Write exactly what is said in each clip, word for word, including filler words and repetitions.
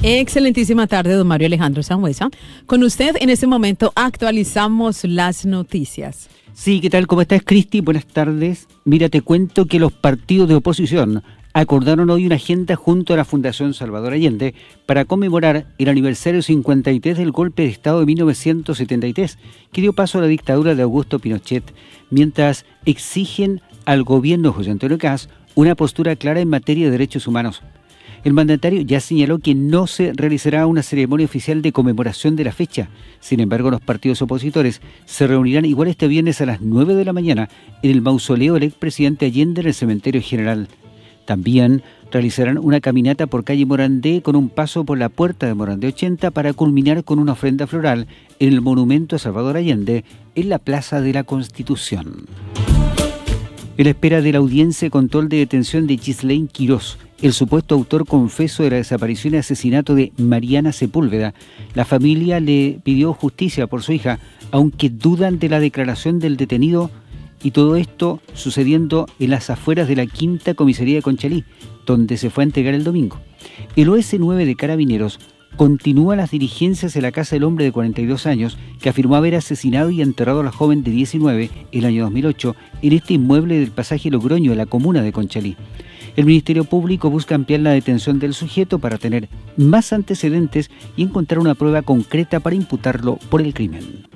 Excelentísima tarde, don Mario Alejandro Sangüesa. Con usted en este momento actualizamos las noticias. Sí, ¿qué tal? ¿Cómo estás, Cristi? Buenas tardes. Mira, te cuento que los partidos de oposición acordaron hoy una agenda junto a la Fundación Salvador Allende para conmemorar el aniversario cincuenta y tres del golpe de Estado de mil novecientos setenta y tres, que dio paso a la dictadura de Augusto Pinochet, mientras exigen al gobierno de José Antonio Kast una postura clara en materia de derechos humanos. El mandatario ya señaló que no se realizará una ceremonia oficial de conmemoración de la fecha. Sin embargo, los partidos opositores se reunirán igual este viernes a las nueve de la mañana en el mausoleo del expresidente Allende en el Cementerio General. También realizarán una caminata por calle Morandé con un paso por la puerta de Morandé ochenta para culminar con una ofrenda floral en el monumento a Salvador Allende en la Plaza de la Constitución. En la espera de la audiencia de control de detención de Ghislaine Quirós, el supuesto autor confeso de la desaparición y asesinato de Mariana Sepúlveda, la familia le pidió justicia por su hija, aunque dudan de la declaración del detenido, y todo esto sucediendo en las afueras de la quinta comisaría de Conchalí, donde se fue a entregar el domingo. El O S nueve de Carabineros continúa las diligencias en la casa del hombre de cuarenta y dos años que afirmó haber asesinado y enterrado a la joven de diecinueve el año dos mil ocho en este inmueble del pasaje Logroño de la comuna de Conchalí. El Ministerio Público busca ampliar la detención del sujeto para tener más antecedentes y encontrar una prueba concreta para imputarlo por el crimen.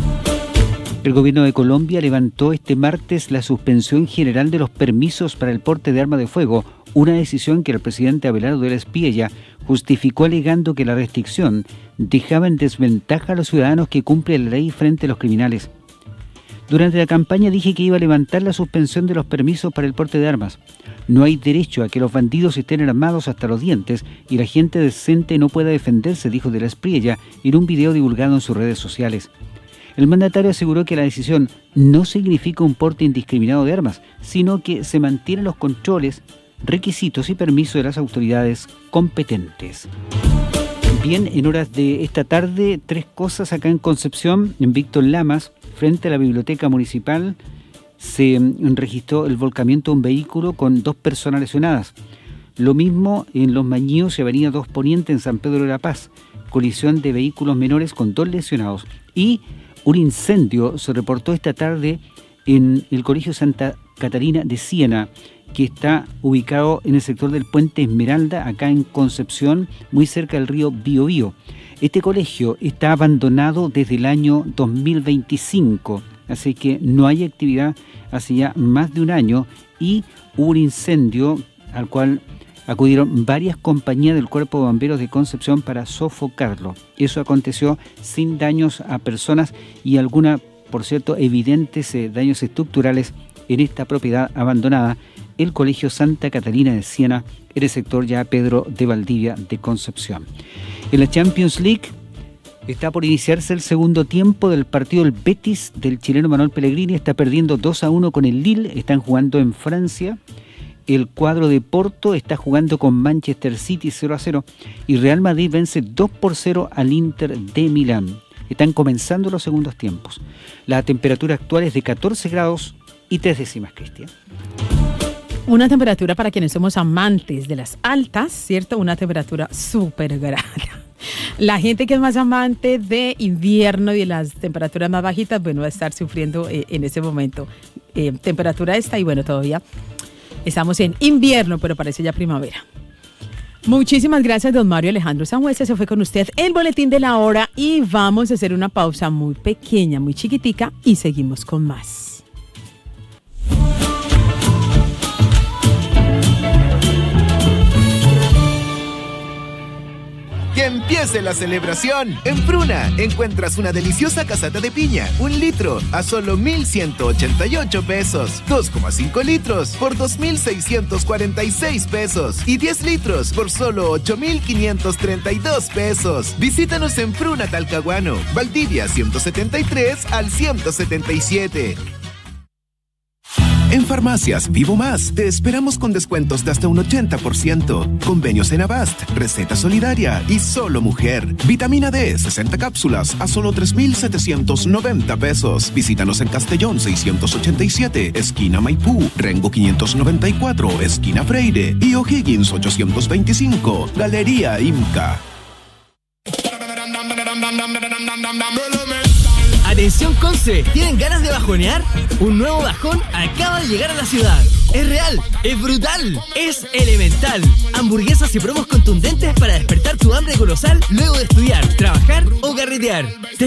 El gobierno de Colombia levantó este martes la suspensión general de los permisos para el porte de arma de fuego, una decisión que el presidente Abelardo de la Espriella justificó alegando que la restricción dejaba en desventaja a los ciudadanos que cumplen la ley frente a los criminales. Durante la campaña dije que iba a levantar la suspensión de los permisos para el porte de armas. No hay derecho a que los bandidos estén armados hasta los dientes y la gente decente no pueda defenderse, dijo de la Espriella en un video divulgado en sus redes sociales. El mandatario aseguró que la decisión no significa un porte indiscriminado de armas, sino que se mantienen los controles, requisitos y permisos de las autoridades competentes. Bien, en horas de esta tarde, tres cosas acá en Concepción, en Víctor Lamas, frente a la biblioteca municipal, se registró el volcamiento de un vehículo con dos personas lesionadas. Lo mismo en Los Mañíos y Avenida dos Poniente en San Pedro de la Paz, colisión de vehículos menores con dos lesionados. Y un incendio se reportó esta tarde en el Colegio Santa Catarina de Siena, que está ubicado en el sector del Puente Esmeralda, acá en Concepción, muy cerca del río Biobío. Este colegio está abandonado desde el año dos mil veinticinco, así que no hay actividad hace ya más de un año y hubo un incendio al cual acudieron varias compañías del Cuerpo de Bomberos de Concepción para sofocarlo. Eso aconteció sin daños a personas y alguna, por cierto, evidentes eh, daños estructurales en esta propiedad abandonada, el Colegio Santa Catalina de Siena, en el sector ya Pedro de Valdivia de Concepción. En la Champions League está por iniciarse el segundo tiempo del partido del Betis del chileno Manuel Pellegrini. Está perdiendo dos a uno con el Lille, están jugando en Francia. El cuadro de Porto está jugando con Manchester City cero a cero y Real Madrid vence dos por cero al Inter de Milán. Están comenzando los segundos tiempos. La temperatura actual es de catorce grados y tres décimas, Cristian. Una temperatura para quienes somos amantes de las altas, ¿cierto? Una temperatura súper grata. La gente que es más amante de invierno y de las temperaturas más bajitas, bueno, va a estar sufriendo eh, en ese momento. Eh, temperatura esta y bueno, todavía estamos en invierno, pero parece ya primavera. Muchísimas gracias, don Mario Alejandro Sangüesa. Se fue con usted el boletín de la hora y vamos a hacer una pausa muy pequeña, muy chiquitica y seguimos con más. ¡Que empiece la celebración! En Fruna encuentras una deliciosa casata de piña, un litro, a solo mil ciento ochenta y ocho pesos. dos coma cinco litros por dos mil seiscientos cuarenta y seis pesos. Y diez litros por solo ocho mil quinientos treinta y dos pesos. Visítanos en Fruna Talcahuano, Valdivia ciento setenta y tres al ciento setenta y siete. En Farmacias Vivo Más te esperamos con descuentos de hasta un ochenta por ciento. Convenios en Avast, Receta Solidaria y Solo Mujer. Vitamina D, sesenta cápsulas a solo tres mil setecientos noventa pesos. Visítanos en Castellón seiscientos ochenta y siete, esquina Maipú, Rengo quinientos noventa y cuatro, esquina Freire y O'Higgins ochocientos veinticinco, Galería Imca. Atención Conce, ¿tienen ganas de bajonear? Un nuevo bajón acaba de llegar a la ciudad. Es real, es brutal, es elemental. Hamburguesas y promos contundentes para despertar tu hambre colosal luego de estudiar, trabajar o carretear. Te